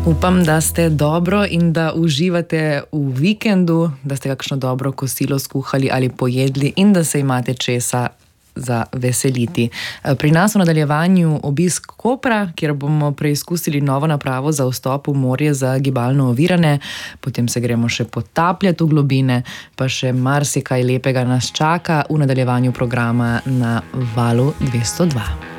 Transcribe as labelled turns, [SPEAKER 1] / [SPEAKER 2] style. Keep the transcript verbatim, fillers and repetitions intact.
[SPEAKER 1] Upam, da ste dobro in da uživate v vikendu, da ste kakšno dobro kosilo skuhali ali pojedli in da se imate česa za veseliti. Pri nas v nadaljevanju obisk Kopra, kjer bomo preizkusili novo napravo za vstop v morje za gibalno ovirane, potem se gremo še potapljati v globine, pa še marsikaj lepega nas čaka v nadaljevanju programa na Valu dvesto dva.